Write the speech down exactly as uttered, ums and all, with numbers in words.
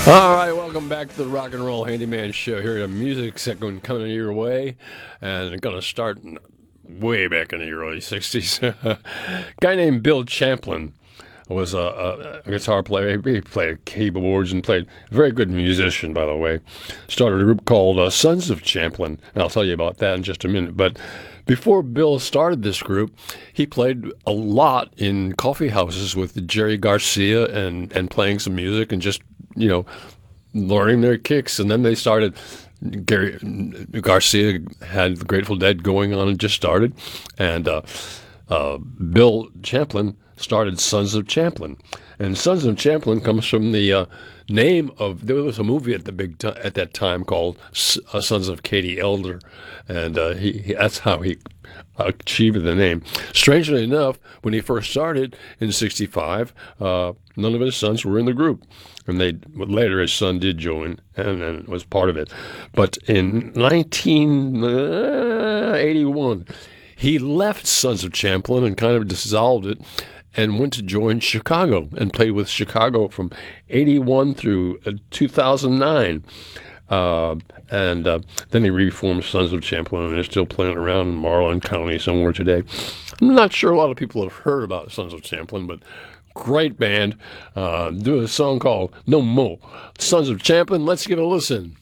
All right, welcome back to the Rock and Roll Handyman Show. Here at a music segment coming your way, and going to start way back in the early sixties. A guy named Bill Champlin was a, a, a guitar player. He played keyboards and played a very good musician, by the way. Started a group called uh, Sons of Champlin, and I'll tell you about that in just a minute. But before Bill started this group, he played a lot in coffee houses with Jerry Garcia and, and playing some music and just, you know, learning their kicks. And then they started, Gary Garcia had the Grateful Dead going on and just started. And uh, uh, Bill Champlin started Sons of Champlin. And Sons of Champlin comes from the uh, name of, there was a movie at the big t- at that time called uh, Sons of Katie Elder, and uh, he, he that's how he achieved the name. Strangely enough, when he first started in sixty-five, uh, none of his sons were in the group, and they later his son did join and, and was part of it. But in nineteen eighty-one, he left Sons of Champlin and kind of dissolved it, and went to join Chicago and played with Chicago from eighty-one through uh, two thousand nine. Uh, and uh, then he reformed Sons of Champlin, and they're still playing around in Marlin County somewhere today. I'm not sure a lot of people have heard about Sons of Champlin, but great band. Uh, do a song called No Mo. Sons of Champlin, let's give it a listen.